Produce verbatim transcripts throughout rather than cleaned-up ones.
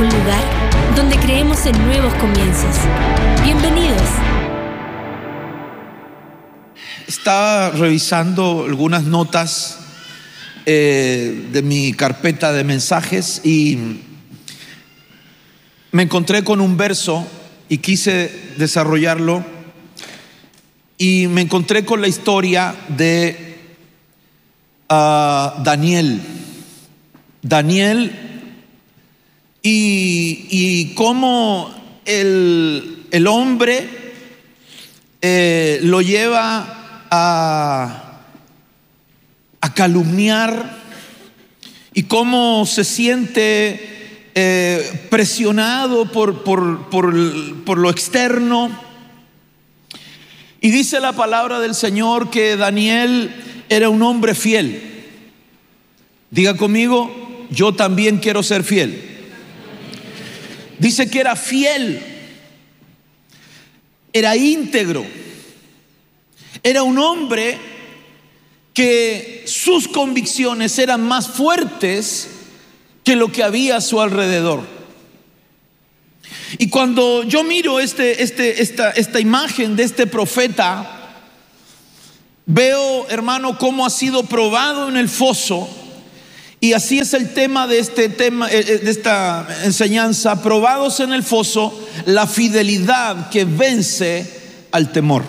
un lugar donde creemos en nuevos comienzos. Bienvenidos. Estaba revisando algunas notas eh, de mi carpeta de mensajes y me encontré con un verso y quise desarrollarlo, y me encontré con la historia de uh, Daniel. Daniel y, y cómo el, el hombre eh, lo lleva a, a calumniar, y cómo se siente eh, presionado por, por, por, por lo externo. Y dice la palabra del Señor que Daniel era un hombre fiel. Diga conmigo: yo también quiero ser fiel. Dice que era fiel, era íntegro, era un hombre que sus convicciones eran más fuertes que lo que había a su alrededor. Y cuando yo miro este, este, esta, esta imagen de este profeta, veo, hermano, cómo ha sido probado en el foso. Y así es el tema de este tema, de esta enseñanza: probados en el foso, la fidelidad que vence al temor.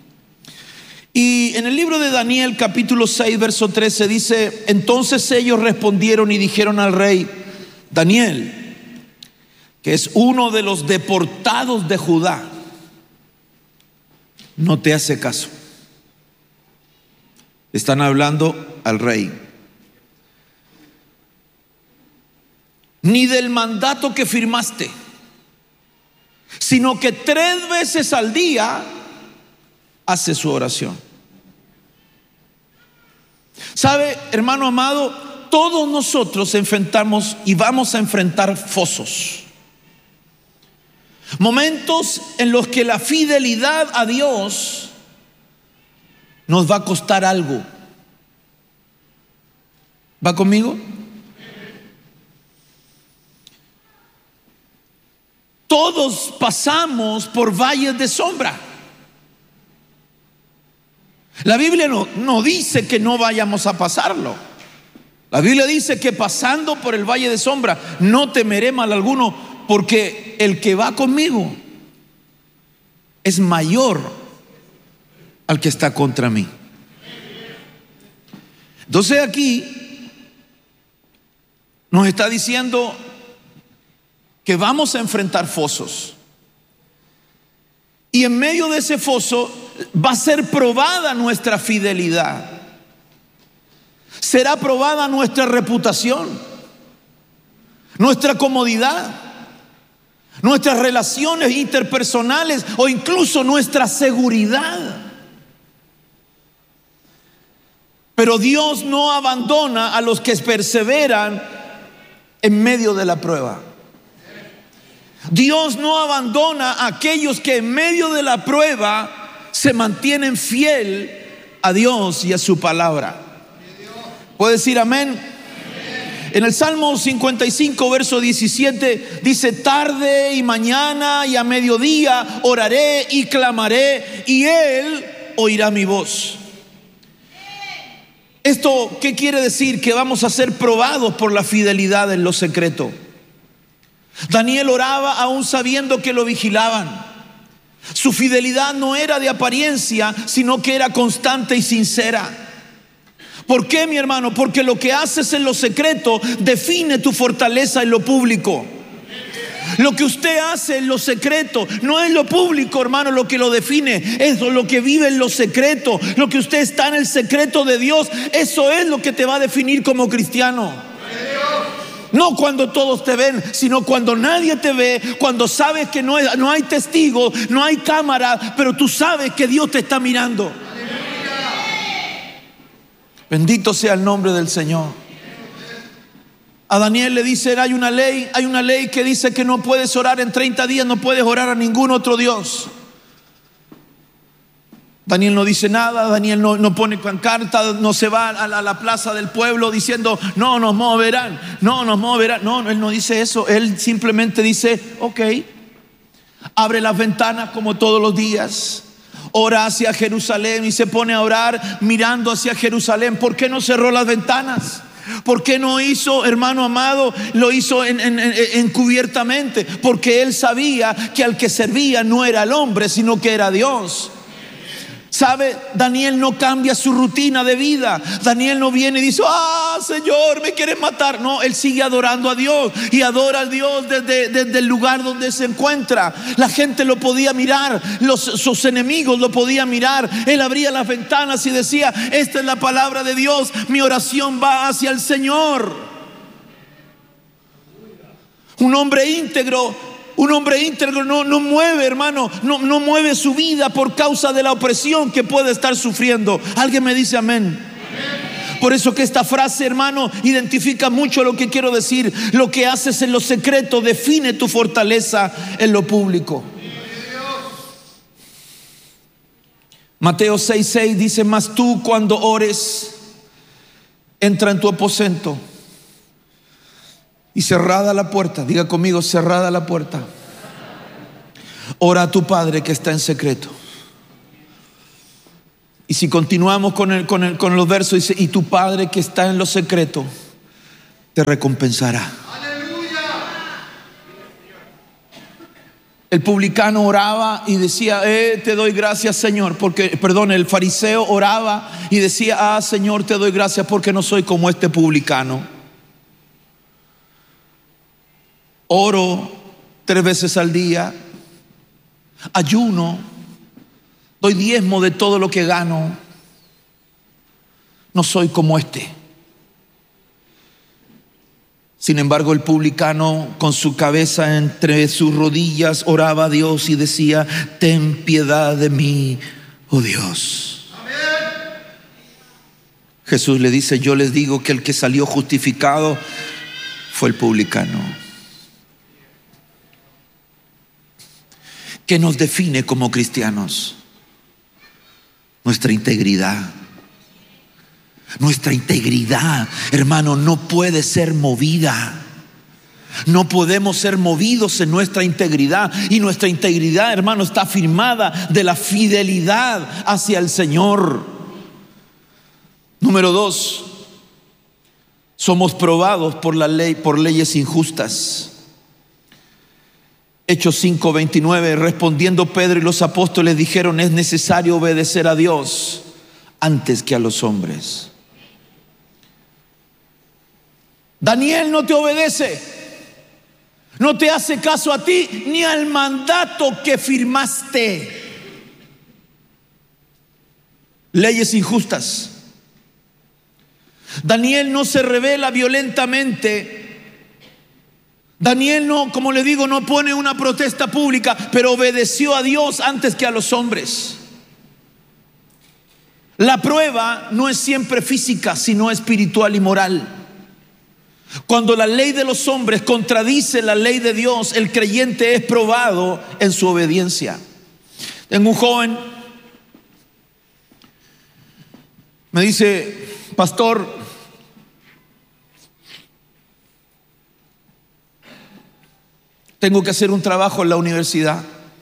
Y en el libro de Daniel, capítulo seis, verso trece, dice: entonces ellos respondieron y dijeron al rey: Daniel, que es uno de los deportados de Judá, no te hace caso. Están hablando al rey. Ni del mandato que firmaste, sino que tres veces al día hace su oración. ¿Sabe, hermano amado? Todos nosotros enfrentamos y vamos a enfrentar fosos, momentos en los que la fidelidad a Dios nos va a costar algo. ¿Va conmigo? Todos pasamos por valles de sombra. La Biblia no, no dice que no vayamos a pasarlo. La Biblia dice que pasando por el valle de sombra no temeré mal alguno, porque el que va conmigo es mayor al que está contra mí. Entonces aquí nos está diciendo que vamos a enfrentar fosos, y en medio de ese foso va a ser probada nuestra fidelidad, será probada nuestra reputación, nuestra comodidad, nuestras relaciones interpersonales o incluso nuestra seguridad. Pero Dios no abandona a los que perseveran en medio de la prueba. Dios no abandona a aquellos que en medio de la prueba se mantienen fiel a Dios y a su palabra. ¿Puede decir amén? En el Salmo cincuenta y cinco, verso diecisiete, dice: tarde y mañana y a mediodía oraré y clamaré, y Él oirá mi voz. ¿Esto qué quiere decir? Que vamos a ser probados por la fidelidad en lo secreto. Daniel oraba aún sabiendo que lo vigilaban. Su fidelidad no era de apariencia, sino que era constante y sincera. ¿Por qué, mi hermano? Porque lo que haces en lo secreto define tu fortaleza en lo público. Lo que usted hace en lo secreto no es lo público, hermano, lo que lo define. Es lo que vive en lo secreto. Lo que usted está en el secreto de Dios, eso es lo que te va a definir como cristiano. No cuando todos te ven, sino cuando nadie te ve, cuando sabes que no hay, no hay testigos, no hay cámara, pero tú sabes que Dios te está mirando. Bendito sea el nombre del Señor. A Daniel le dicen: hay una ley, hay una ley que dice que no puedes orar en treinta días, no puedes orar a ningún otro Dios. Daniel no dice nada, Daniel no, no pone pancarta, no se va a la, a la plaza del pueblo diciendo, no nos moverán, no nos moverán. No, él no dice eso, él simplemente dice, ok, abre las ventanas como todos los días, ora hacia Jerusalén y se pone a orar mirando hacia Jerusalén. ¿Por qué no cerró las ventanas? ¿Por qué no hizo, hermano amado? Lo hizo en, en, en, encubiertamente, porque él sabía que al que servía no era el hombre, sino que era Dios. ¿Sabe? Daniel no cambia su rutina de vida. Daniel no viene y dice, ah, Señor, me quieres matar. No, él sigue adorando a Dios y adora a Dios desde, desde el lugar donde se encuentra. La gente lo podía mirar, los, sus enemigos lo podían mirar. Él abría las ventanas y decía, esta es la palabra de Dios, mi oración va hacia el Señor. Un hombre íntegro Un hombre íntegro no, no mueve, hermano, no, no mueve su vida por causa de la opresión que puede estar sufriendo. ¿Alguien me dice amén? Amén. Por eso que esta frase, hermano, identifica mucho lo que quiero decir. Lo que haces en lo secreto define tu fortaleza en lo público. Mateo seis seis dice, mas tú cuando ores, entra en tu aposento y cerrada la puerta, diga conmigo, cerrada la puerta, ora a tu Padre que está en secreto. Y si continuamos con, el, con, el, con los versos, dice, y tu Padre que está en lo secreto te recompensará. El publicano oraba y decía, eh, te doy gracias, Señor, porque, perdón, el fariseo oraba y decía, ah, Señor, te doy gracias porque no soy como este publicano. Oro tres veces al día, ayuno, doy diezmo de todo lo que gano. No soy como este. Sin embargo, el publicano, con su cabeza entre sus rodillas, oraba a Dios y decía, ten piedad de mí, oh Dios. Amén. Jesús le dice, yo les digo que el que salió justificado fue el publicano. ¿Qué nos define como cristianos? Nuestra integridad. Nuestra integridad, hermano, no puede ser movida. No podemos ser movidos en nuestra integridad. Y nuestra integridad, hermano, está firmada de la fidelidad hacia el Señor. Número dos, somos probados por la ley, por leyes injustas. Hechos cinco veintinueve, respondiendo Pedro y los apóstoles dijeron, es necesario obedecer a Dios antes que a los hombres. Daniel no te obedece, no te hace caso a ti ni al mandato que firmaste. Leyes injustas. Daniel no se rebela violentamente. Daniel no, como le digo, no pone una protesta pública, pero obedeció a Dios antes que a los hombres. La prueba no es siempre física, sino espiritual y moral. Cuando la ley de los hombres contradice la ley de Dios, el creyente es probado en su obediencia. Tengo un joven, me dice, pastor, tengo que hacer un trabajo en la universidad.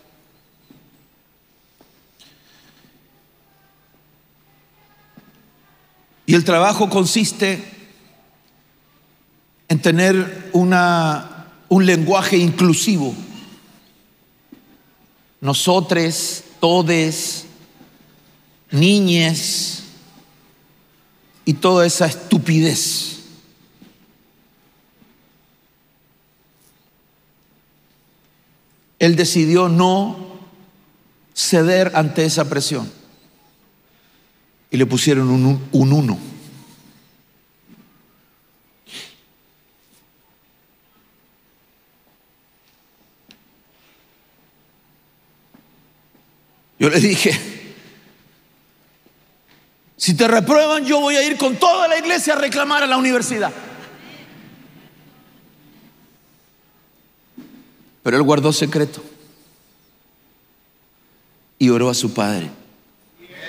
Y el trabajo consiste en tener una, un lenguaje inclusivo. Nosotres, todes, niñes y toda esa estupidez. Él decidió no ceder ante esa presión y le pusieron un, un uno. Yo le dije, si te reprueban, yo voy a ir con toda la iglesia a reclamar a la universidad. Pero él guardó secreto y oró a su padre.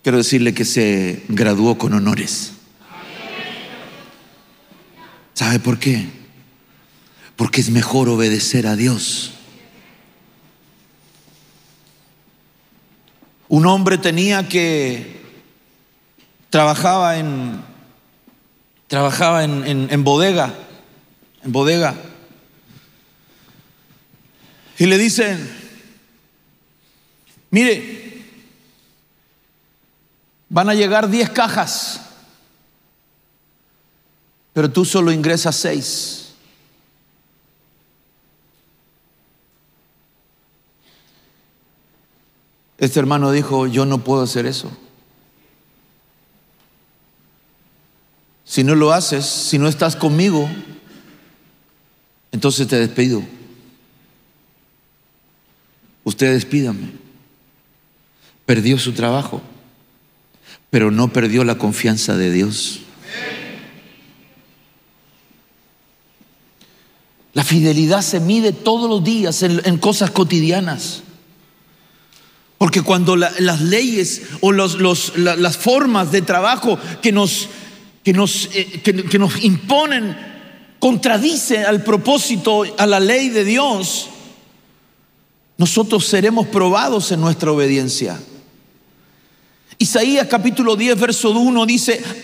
quiero decirle que se graduó con honores. ¿Sabe por qué? Porque es mejor obedecer a Dios. Un hombre tenía que trabajaba en trabajaba en, en, en bodega, en bodega, y le dicen: mire, van a llegar diez cajas, pero tú solo ingresas seis. Este hermano dijo: yo no puedo hacer eso. Si no lo haces, si no estás conmigo, entonces te despido. Usted despídame. Perdió su trabajo, pero no perdió la confianza de Dios. La fidelidad se mide todos los días en, en cosas cotidianas. Porque cuando la, las leyes o los, los, la, las formas de trabajo que nos, que, nos, eh, que, que nos imponen contradicen al propósito, a la ley de Dios, nosotros seremos probados en nuestra obediencia. Isaías capítulo diez verso uno dice: